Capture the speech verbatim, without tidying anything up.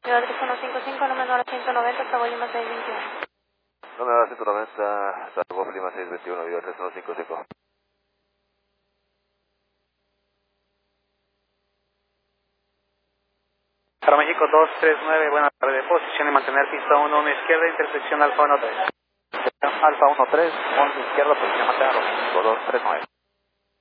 Ciudad ciento cincuenta y cinco, número ciento noventa, Bravo Lima seis veintiuno. Número ciento noventa, Bravo Lima seis veintiuno, Viva tres uno cinco cinco. Para México dos tres nueve, buena tarde, posición y mantener pista uno, uno izquierda, intersección Alfa uno tres. Alfa uno tres, once izquierda, posición mantener dos cinco dos tres nueve.